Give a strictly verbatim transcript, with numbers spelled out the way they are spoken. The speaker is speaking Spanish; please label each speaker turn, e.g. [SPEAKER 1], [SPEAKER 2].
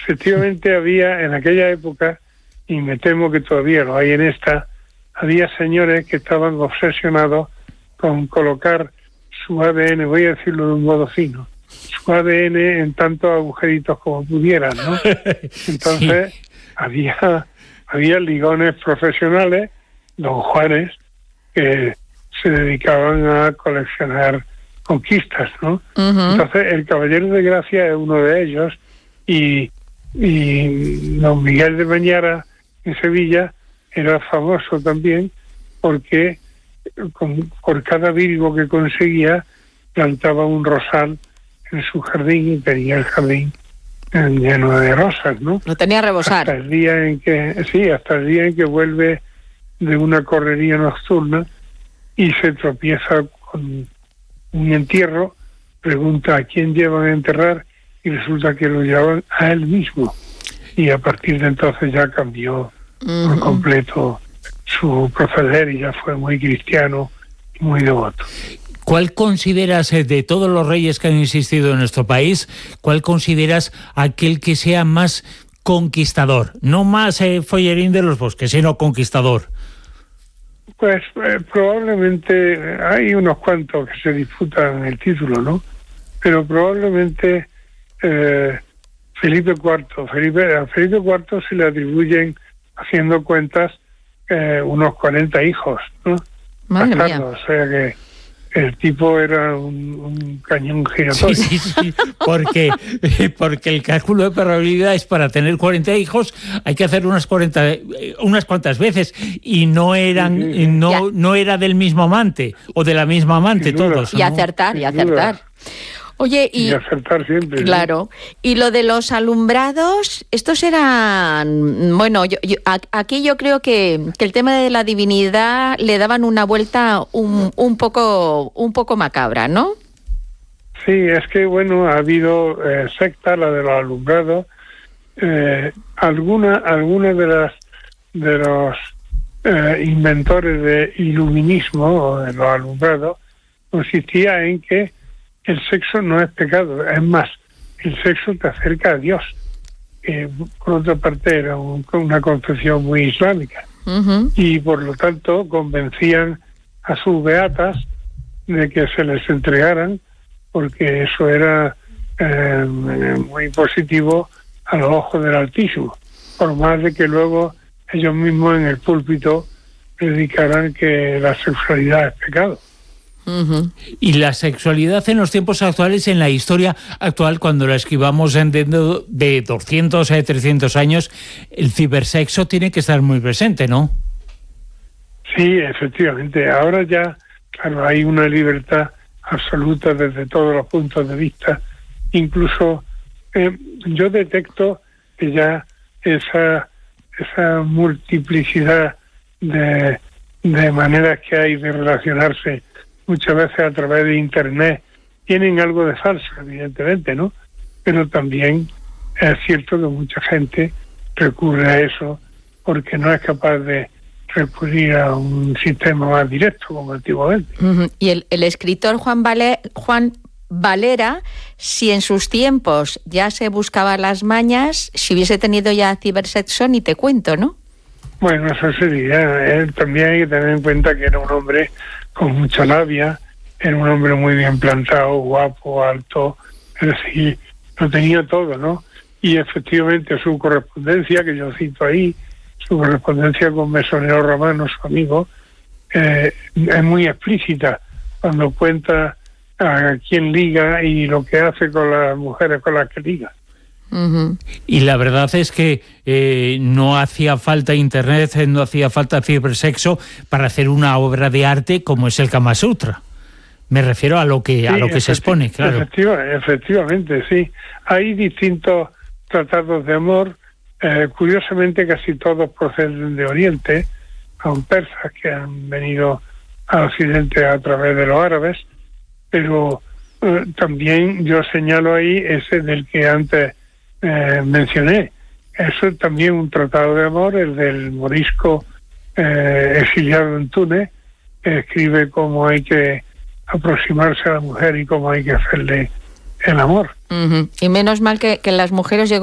[SPEAKER 1] efectivamente había en aquella época, y me temo que todavía lo hay en esta, había señores que estaban obsesionados con colocar su A D N, voy a decirlo de un modo fino, su A D N en tantos agujeritos como pudieran, ¿no? Entonces sí. había, había ligones profesionales, don Juanes, que se dedicaban a coleccionar conquistas, ¿no? Uh-huh. Entonces el Caballero de Gracia es uno de ellos, y, y don Miguel de Mañara en Sevilla era famoso también porque con, por cada virgo que conseguía plantaba un rosal en su jardín y tenía el jardín lleno de rosas, ¿no?
[SPEAKER 2] Lo tenía a rebosar.
[SPEAKER 1] Hasta el día en que, sí, hasta el día en que vuelve de una correría nocturna y se tropieza con un entierro, pregunta a quién llevan a enterrar y resulta que lo llevaban a él mismo. Y a partir de entonces ya cambió uh-huh. por completo su proceder y ya fue muy cristiano y muy devoto.
[SPEAKER 3] ¿Cuál consideras, de todos los reyes que han existido en nuestro país, cuál consideras aquel que sea más conquistador? No más eh, follerín de los bosques, sino conquistador.
[SPEAKER 1] Pues eh, probablemente hay unos cuantos que se disputan el título, ¿no? Pero probablemente eh, Felipe cuarto. Felipe, a Felipe cuarto se le atribuyen, haciendo cuentas, eh, unos cuarenta hijos, ¿no?
[SPEAKER 2] Madre mía.
[SPEAKER 1] O sea que el tipo era un, un cañón giratorio.
[SPEAKER 3] Sí, sí, sí, porque, porque el cálculo de probabilidades para tener cuarenta hijos hay que hacer unas cuarenta, unas cuantas veces, y no eran, sí, sí. no, no era del mismo amante o de la misma amante todos, ¿no?
[SPEAKER 2] Y acertar, y acertar. Oye, y,
[SPEAKER 1] y acertar siempre.
[SPEAKER 2] Claro. ¿Sí? Y lo de los alumbrados, estos eran, bueno, yo, yo, aquí yo creo que, que el tema de la divinidad le daban una vuelta un, un poco, un poco macabra, ¿no?
[SPEAKER 1] Sí, es que bueno, ha habido eh, secta, la de los alumbrados, eh, alguna, alguna de las de los eh, inventores de iluminismo o de los alumbrados consistía en que el sexo no es pecado, es más, el sexo te acerca a Dios. Eh, por otra parte, era un, una concepción muy islámica. Uh-huh. Y por lo tanto convencían a sus beatas de que se les entregaran, porque eso era eh, muy positivo a los ojos del Altísimo, por más de que luego ellos mismos en el púlpito predicaran que la sexualidad es pecado.
[SPEAKER 3] Uh-huh. Y la sexualidad en los tiempos actuales, en la historia actual, cuando la esquivamos en de, de doscientos a trescientos años, el cibersexo tiene que estar muy presente, ¿no?
[SPEAKER 1] Sí, efectivamente. Ahora ya, claro, hay una libertad absoluta desde todos los puntos de vista. Incluso eh, yo detecto que ya esa, esa multiplicidad de, de maneras que hay de relacionarse muchas veces a través de Internet, tienen algo de falso, evidentemente, ¿no? Pero también es cierto que mucha gente recurre a eso porque no es capaz de recurrir a un sistema más directo como antiguamente.
[SPEAKER 2] Uh-huh. Y el, el escritor Juan, Vale, Juan Valera, si en sus tiempos ya se buscaba las mañas, si hubiese tenido ya cibersexo, ni te cuento, ¿no?
[SPEAKER 1] Bueno, eso sería. Él también hay que tener en cuenta que era un hombre con mucha labia, era un hombre muy bien plantado, guapo, alto, es decir, lo tenía todo, ¿no? Y efectivamente su correspondencia, que yo cito ahí, su correspondencia con Mesonero Romano, su amigo, eh, es muy explícita cuando cuenta a quién liga y lo que hace con las mujeres con las que liga.
[SPEAKER 3] Uh-huh. Y la verdad es que eh, no hacía falta internet, no hacía falta cibersexo para hacer una obra de arte como es el Kama Sutra. Me refiero a lo que sí, a lo que se expone, claro.
[SPEAKER 1] Efectiva, efectivamente, sí. Hay distintos tratados de amor. Eh, curiosamente, casi todos proceden de Oriente, son persas que han venido a Occidente a través de los árabes, pero eh, también yo señalo ahí ese del que antes Eh, mencioné. Eso es también un tratado de amor, el del morisco eh, exiliado en Túnez, que escribe cómo hay que aproximarse a la mujer y cómo hay que hacerle el amor.
[SPEAKER 2] Uh-huh. Y menos mal que, que las mujeres llegó